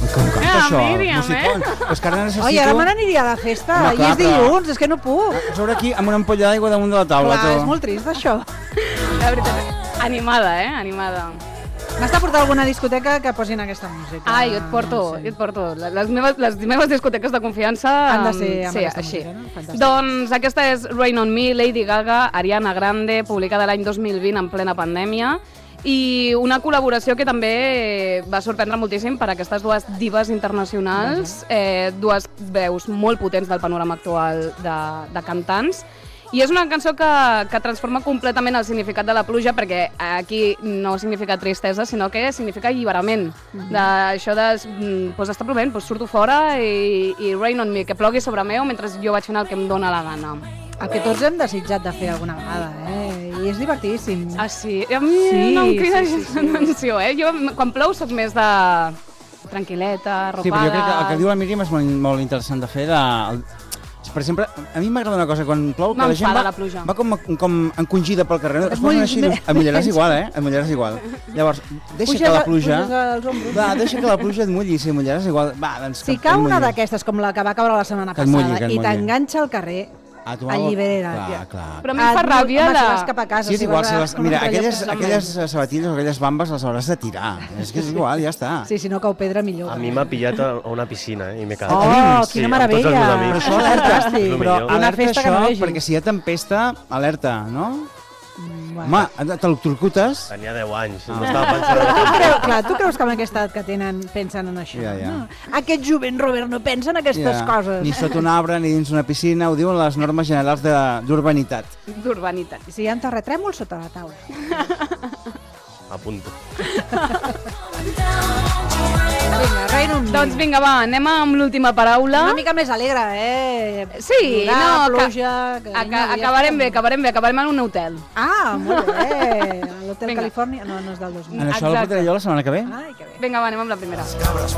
Com això? Míriam, És que ara necessito... Oi, ara me n'aniria a la festa, Home, i clar, és dilluns, és que no puc. A sobre aquí amb una ampolla d'aigua damunt de la taula. Clar, és molt trist, això. La veritat, animada, animada. M'has de portar a alguna discoteca que posin aquesta música. Ai, jo et porto. Les meves discoteques de confiança han de ser amb aquesta així. música, no? Fantàstic. Doncs aquesta és Rain on Me, Lady Gaga, Ariana Grande, publicada l'any 2020 en plena pandèmia, i una col·laboració que també va sorprendre moltíssim per aquestes dues divas internacionals, dues veus molt potents del panorama actual de cantants. I és una cançó que transforma completament el significat de la pluja, perquè aquí no significa tristesa, sinó que significa alliberament. Això està plovent, surto fora i rain on me, que plogui sobre meu mentre jo vaig fent el que em dóna la gana. El que tots hem desitjat de fer alguna vegada, i és divertidíssim. Ah, sí? A mi no em crida l'atenció, Jo quan plou soc més de tranquil·leta, arropada... Sí, però jo crec que el que diu la Míriam és molt interessant de fer, per exemple, a mi m'agrada una cosa, quan plou, que la gent va com encongida pel carrer, es posen així, et mullaràs igual, et mullaràs igual. Llavors, deixa que la pluja et mulli, si mullaràs igual. Si cau una d'aquestes, com la que va caure la setmana passada, i t'enganxa al carrer, alliberera. Però a mi em fa ràbia Sí, és igual, mira, aquelles sabatilles o aquelles bambes les hauràs de tirar, és que és igual, ja està. Sí, si no cau pedra millor. A mi m'ha pillat a una piscina i m'he quedat. Oh, quina meravella! Però això alerta això, perquè si hi ha tempesta, alerta, no? Home, t'electrocutes? Tenia 10 anys, no estava pensant... Clar, tu creus que amb aquesta edat que tenen pensen en això? Ja. Aquest jovent, Robert, no pensa en aquestes coses. Ni sota un arbre, ni dins una piscina, ho diuen les normes generals d'urbanitat. D'urbanitat. I si hi ha un terratrèmol sota la taula? Apunto. Vinga, Rain on Me. Doncs vinga, va, anem amb l'última paraula. Una mica més alegre, Sí, pluja... Acabarem en un hotel. Ah, molt bé. L'Hotel Califòrnia? No és del 2000. En això la portaré jo la setmana que ve. Ai, que bé. Vinga, va, anem amb la primera. Les cabres